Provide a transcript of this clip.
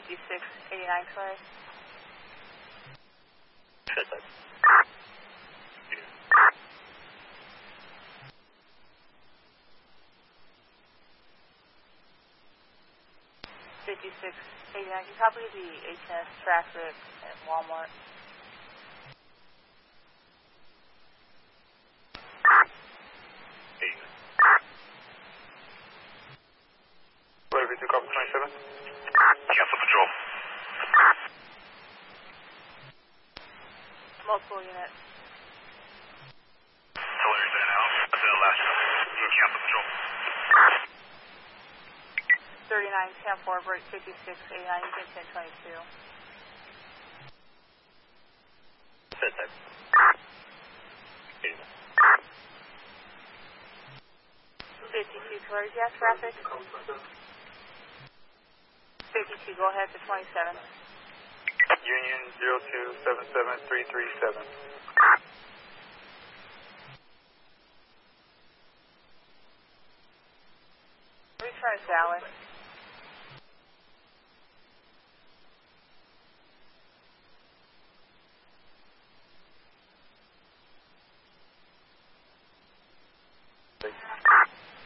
5689, sorry. Set that. 5689, can you copy the HNS traffic at Walmart? Whatever you copy 27? Cancel patrol. Multiple units. Hilarious there now. That's the last one. Cancel patrol. 3910 break 5689, you can 1022. Set that. 52, where is gas traffic? 52, go ahead to 27. Union 0277337. Return Sally.